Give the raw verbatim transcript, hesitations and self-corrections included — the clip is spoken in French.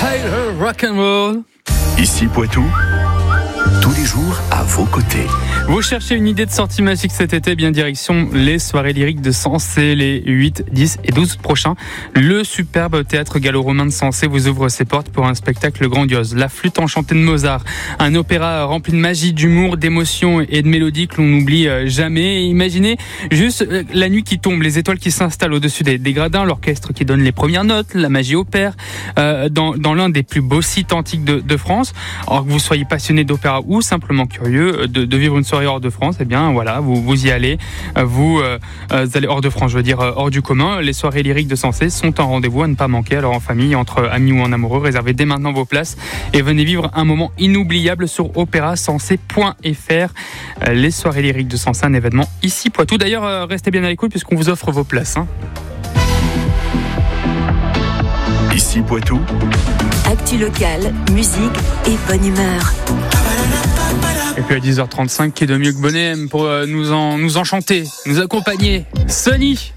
Tyler Rock'n'Roll. Ici Poitou, tous les jours à vos côtés. Vous cherchez une idée de sortie magique cet été, bien direction les soirées lyriques de Sensé les huit, dix et douze prochains. Le superbe théâtre gallo-romain de Sensé vous ouvre ses portes pour un spectacle grandiose. La flûte enchantée de Mozart, un opéra rempli de magie, d'humour, d'émotion et de mélodies que l'on n'oublie jamais. Imaginez juste la nuit qui tombe, les étoiles qui s'installent au-dessus des, des gradins, l'orchestre qui donne les premières notes, la magie opère euh, dans, dans l'un des plus beaux sites antiques de, de France. Alors que vous soyez passionné d'opéra ou simplement curieux de, de vivre une soirée hors de France, eh bien voilà, vous, vous y allez, vous, euh, vous allez hors de France, je veux dire hors du commun. Les soirées lyriques de Sensé sont un rendez-vous à ne pas manquer, alors en famille, entre amis ou en amoureux, réservez dès maintenant vos places et venez vivre un moment inoubliable sur opéra sensé point f r. Les soirées lyriques de Sensé, un événement ici Poitou. D'ailleurs, restez bien à l'écoute puisqu'on vous offre vos places. Hein. Ici Poitou. Actu locale, musique et bonne humeur. Et puis à dix heures trente-cinq, qui est de mieux que Bonnet M pour nous, en, nous enchanter, nous accompagner. Sonny.